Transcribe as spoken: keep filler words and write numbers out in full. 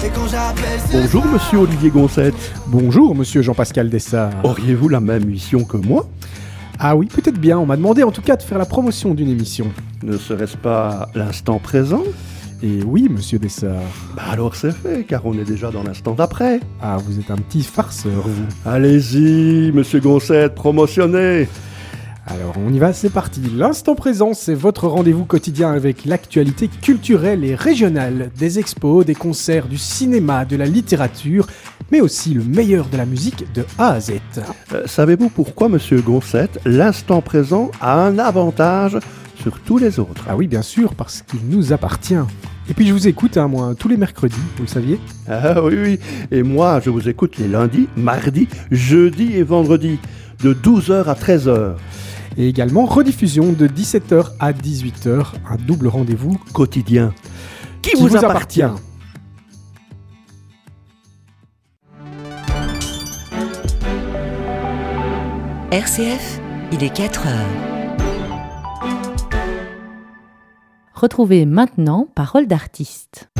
Bonjour monsieur Olivier Goncette. Bonjour monsieur Jean-Pascal Dessart. Auriez-vous la même mission que moi ? Ah oui, peut-être bien. On m'a demandé en tout cas de faire la promotion d'une émission. Ne serait-ce pas l'instant présent ? Et oui, monsieur Dessart. Bah alors c'est fait, car on est déjà dans l'instant d'après. Ah, vous êtes un petit farceur, vous. Allez-y, monsieur Goncette, promotionnez. Alors, on y va, c'est parti. L'instant présent, c'est votre rendez-vous quotidien avec l'actualité culturelle et régionale, des expos, des concerts, du cinéma, de la littérature, mais aussi le meilleur de la musique de A à Z. Euh, savez-vous pourquoi, monsieur Goncette, l'instant présent a un avantage sur tous les autres ? Ah oui, bien sûr, parce qu'il nous appartient. Et puis je vous écoute, hein, moi, tous les mercredis, vous le saviez ? Ah oui, oui, et moi je vous écoute les lundis, mardis, jeudis et vendredis, de douze heures à treize heures. Et également rediffusion de dix-sept heures à dix-huit heures, un double rendez-vous quotidien qui, qui vous, vous appartient. appartient. R C F, il est quatre heures. Retrouvez maintenant Parole d'artiste.